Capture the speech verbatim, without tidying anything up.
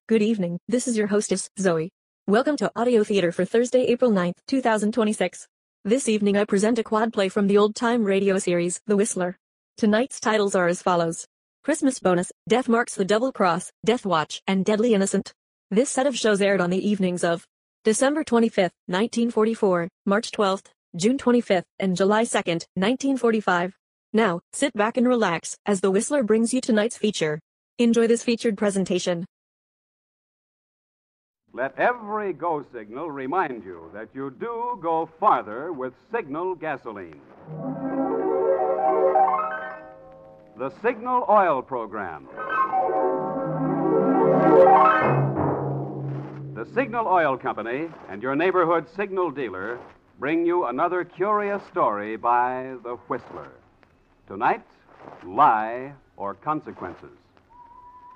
Good evening, this is your hostess, Zoe. Welcome to Audio Theater for Thursday, April ninth, two thousand twenty-six. This evening I present a quad play from the old-time radio series, The Whistler. Tonight's titles are as follows: Christmas Bonus, Death Marks the Double Cross, Death Watch, and Deadly Innocent. This set of shows aired on the evenings of December twenty-fifth, nineteen forty-four, March twelfth, June twenty-fifth, and July second, nineteen forty-five. Now, sit back and relax, as The Whistler brings you tonight's feature. Enjoy this featured presentation. Let every go signal remind you that you do go farther with Signal gasoline. The Signal Oil Program. The Signal Oil Company and your neighborhood Signal dealer bring you another curious story by The Whistler. Tonight, Lie or Consequences.